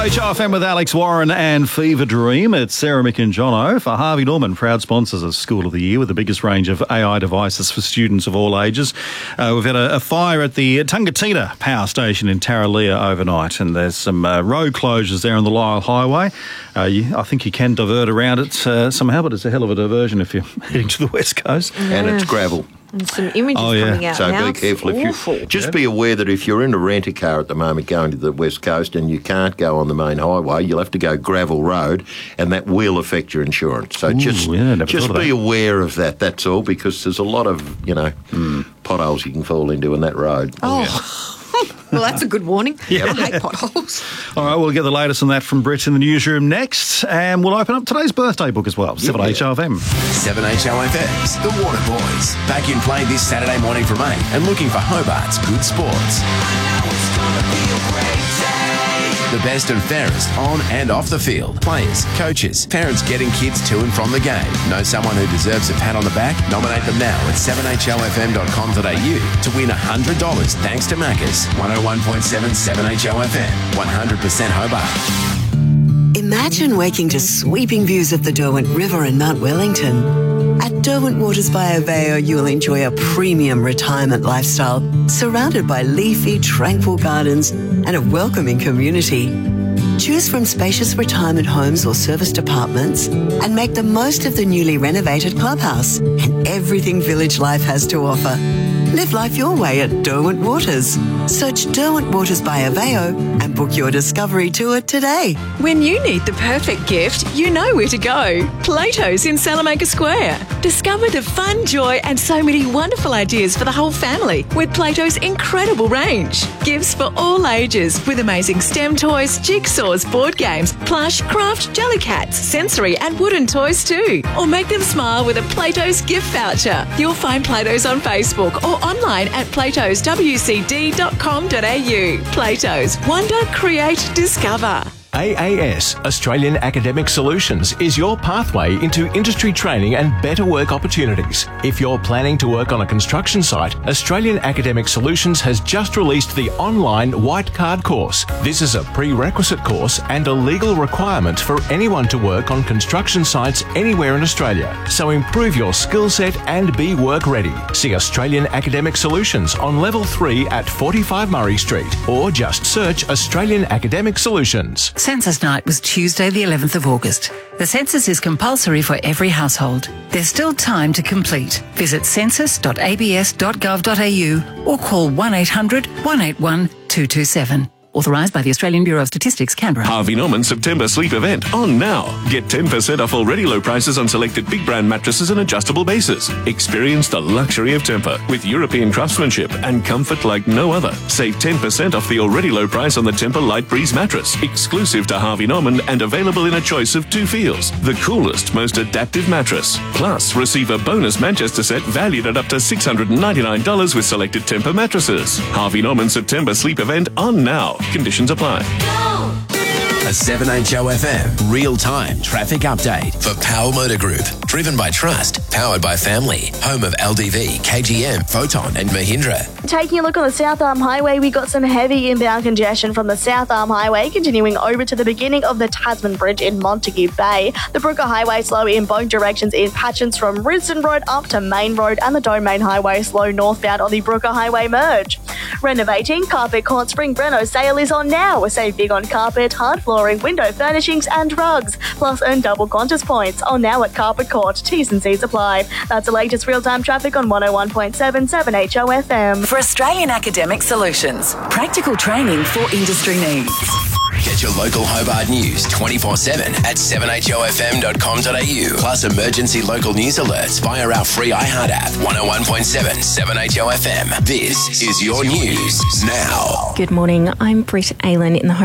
7HOFM with Alex Warren and Fever Dream. It's Sarah, Mick and Jono for Harvey Norman, proud sponsors of School of the Year with the biggest range of AI devices for students of all ages. We've had a fire at the Tungatina Power Station in Tarraleah overnight, and there's some road closures there on the Lyle Highway. I think you can divert around it somehow, but it's a hell of a diversion if you're heading to the West Coast. And it's gravel. And some images coming out so now. be careful. Be aware that if you're in a rent-a-car at the moment going to the West Coast and you can't go on the main highway, you'll have to go gravel road, and that will affect your insurance. So just be aware of that. That's all, because there's a lot of potholes you can fall into on that road. Well, that's a good warning. Yeah. I hate potholes. All right, we'll get the latest on that from Brett in the newsroom next, and we'll open up today's birthday book as well. 7HOFM. 7HOFM's The Water Boys. Back in play this Saturday morning from 8 and looking for Hobart's good sports. The best and fairest on and off the field. Players, coaches, parents getting kids to and from the game. Know someone who deserves a pat on the back? Nominate them now at 7hofm.com.au to win $100 thanks to Macca's. 101.7 7HOFM. 100% Hobart. Imagine waking to sweeping views of the Derwent River and Mount Wellington. At Derwent Waters by Aveo, you'll enjoy a premium retirement lifestyle surrounded by leafy, tranquil gardens and a welcoming community. Choose from spacious retirement homes or serviced apartments and make the most of the newly renovated clubhouse and everything village life has to offer. Live life your way at Derwent Waters. Search Derwent Waters by Aveo and book your discovery tour today. When you need the perfect gift, you know where to go. Plato's in Salamanca Square. Discover the fun, joy and so many wonderful ideas for the whole family with Plato's incredible range. Gifts for all ages with amazing STEM toys, jigsaws, board games, plush, craft, jellycats, sensory and wooden toys too. Or make them smile with a Plato's gift voucher. You'll find Plato's on Facebook or online at platoswcd.com.au. Plato's. Wonder, create, discover. AAS, Australian Academic Solutions, is your pathway into industry training and better work opportunities. If you're planning to work on a construction site, Australian Academic Solutions has just released the online White Card course. This is a prerequisite course and a legal requirement for anyone to work on construction sites anywhere in Australia. So improve your skill set and be work ready. See Australian Academic Solutions on Level 3 at 45 Murray Street, or just search Australian Academic Solutions. Census night was Tuesday the 11th of August. The census is compulsory for every household. There's still time to complete. Visit census.abs.gov.au or call 1800 181 227. Authorised by the Australian Bureau of Statistics, Canberra. Harvey Norman September sleep event on now. Get 10% off already low prices on selected big brand mattresses and adjustable bases. Experience the luxury of Tempur with European craftsmanship and comfort like no other. Save 10% off the already low price on the Tempur Light Breeze mattress, exclusive to Harvey Norman and available in a choice of 2 feels. The coolest, most adaptive mattress. Plus, receive a bonus Manchester set valued at up to $699 with selected Tempur mattresses. Harvey Norman September sleep event on now. Conditions apply. A 7HOFM real-time traffic update for Power Motor Group. Driven by trust, powered by family. Home of LDV, KTM, Photon and Mahindra. Taking a look on the South Arm Highway, we got some heavy inbound congestion from the South Arm Highway continuing over to the beginning of the Tasman Bridge in Montague Bay. The Brooker Highway slow in both directions in patches from Risdon Road up to Main Road, and the Domain Highway slow northbound on the Brooker Highway merge. Renovating, Carpet Court Spring Breno sale is on now. Save big on carpet, hard flooring, window furnishings and rugs. Plus earn double Qantas points on now at Carpet Court. T's and C's apply. That's the latest real-time traffic on 101.7 7HOFM. For Australian Academic Solutions, practical training for industry needs. Get your local Hobart news 24/7 at 7HOFM.com.au. Plus emergency local news alerts via our free iHeart app. 101.7 7HOFM. This is your news now. Good morning. I'm Britt Aylan in the